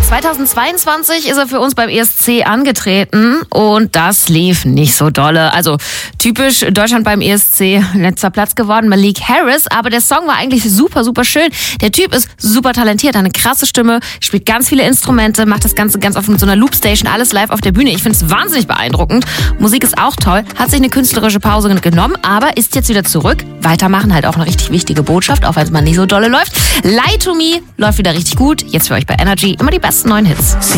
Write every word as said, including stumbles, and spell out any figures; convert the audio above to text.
zweitausendzweiundzwanzig ist er für uns beim E S C angetreten und das lief nicht so dolle. Also typisch Deutschland beim E S C, letzter Platz geworden, Malik Harris. Aber der Song war eigentlich super, super schön. Der Typ ist super talentiert, hat eine krasse Stimme, spielt ganz viele Instrumente, macht das Ganze ganz oft mit so einer Loopstation, alles live auf der Bühne. Ich finde es wahnsinnig beeindruckend. Musik ist auch toll, hat sich eine künstlerische Pause genommen, aber ist jetzt wieder zurück. Weitermachen, halt auch eine richtig wichtige Botschaft, auch wenn es mal nicht so dolle läuft. Lie to Me läuft wieder richtig gut. Jetzt für euch bei Energy immer die besten neuen Hits.